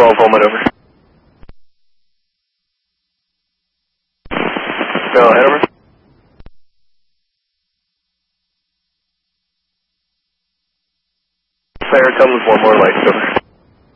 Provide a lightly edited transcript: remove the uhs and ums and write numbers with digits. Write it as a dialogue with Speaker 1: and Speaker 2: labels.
Speaker 1: 12, Holman, over. No, head over. Fire, tell them with one more light, over.